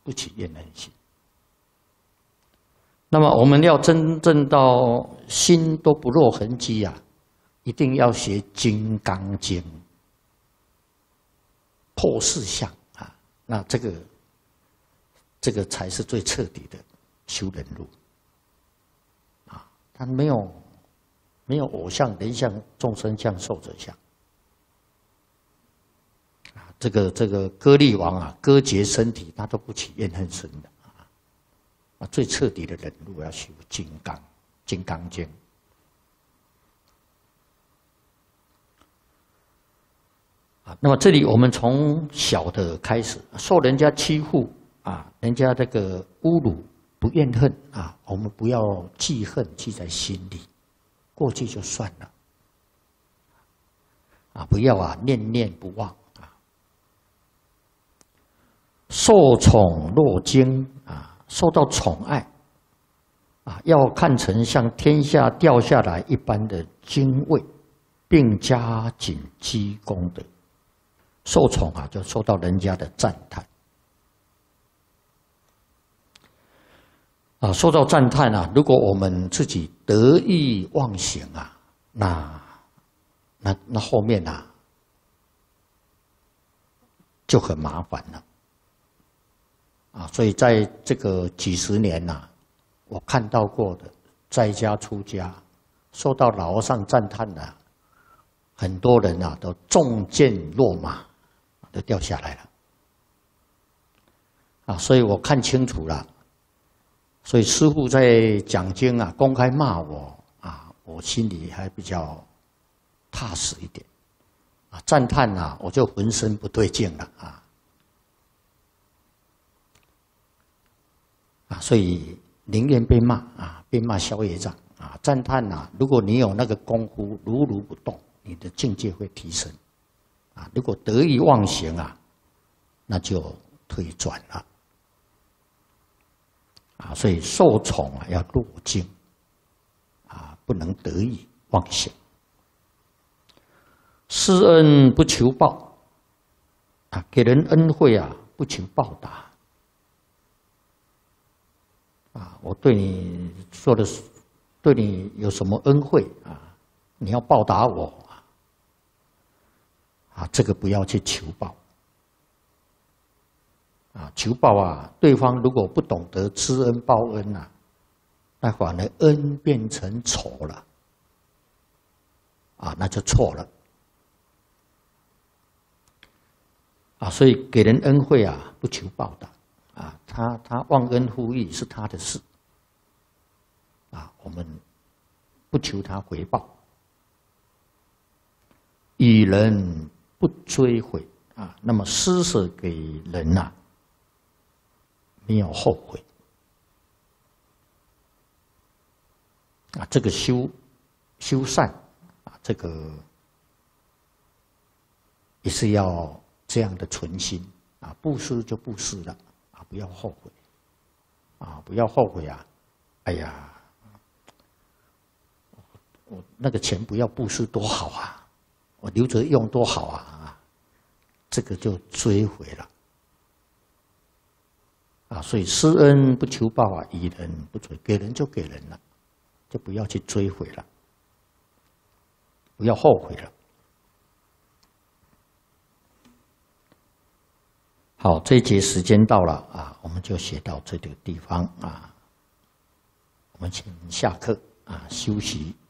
不起怨恨心。那么我们要真正到心都不落痕迹啊，一定要学《金刚经》，破四相啊，那这个才是最彻底的修人路啊。他没有偶像、人像、众生相、寿者相啊。这个割力王啊，割截身体，他都不起怨恨心的啊。最彻底的人路要修金刚经。啊，那么这里我们从小的开始，受人家欺负啊，人家这个侮辱，不怨恨啊，我们不要记恨记在心里，过去就算了啊，不要啊念念不忘啊。受宠若惊啊，受到宠爱啊，要看成像天下掉下来一般的精卫，并加紧积功德。受宠啊，就受到人家的赞叹啊，受到赞叹啊。如果我们自己得意忘形啊，那后面啊就很麻烦了啊。所以在这个几十年呐，我看到过的在家出家受到老和尚赞叹的很多人啊，都中箭落马。都掉下来了啊！所以我看清楚了，所以师父在讲经啊，公开骂我啊，我心里还比较踏实一点啊。赞叹啊，我就浑身不对劲了啊！所以宁愿被骂啊，被骂消业障啊。赞叹啊，如果你有那个功夫，如如不动，你的境界会提升。啊，如果得意忘形啊，那就退转了啊。所以受宠啊要落精啊，不能得意忘形。施恩不求报啊，给人恩惠啊不求报答啊。我对你说的，对你有什么恩惠啊？你要报答我。啊，这个不要去求报啊！求报啊，对方如果不懂得知恩报恩啊，那反而恩变成仇了啊，那就错了啊！所以给人恩惠啊，不求报答啊，他忘恩负义是他的事啊，我们不求他回报，与人不追悔啊，那么施舍给人啊，没有后悔啊。这个修善啊，这个也是要这样的存心啊。布施就布施了啊，不要后悔啊，不要后悔啊！哎呀，我那个钱不要布施多好啊！我留着用多好啊！这个就追回了啊！所以施恩不求报啊，以人不追，给人就给人了，就不要去追回了，不要后悔了。好，这一节时间到了啊，我们就写到这个地方啊，我们请下课啊，休息。